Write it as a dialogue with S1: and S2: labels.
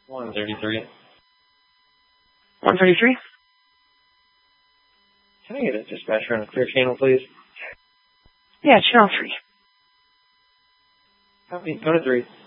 S1: 133.
S2: 133?
S1: Can I get a dispatcher on a clear channel, please?
S2: Yeah, channel 3.
S1: Copy. Go to 3.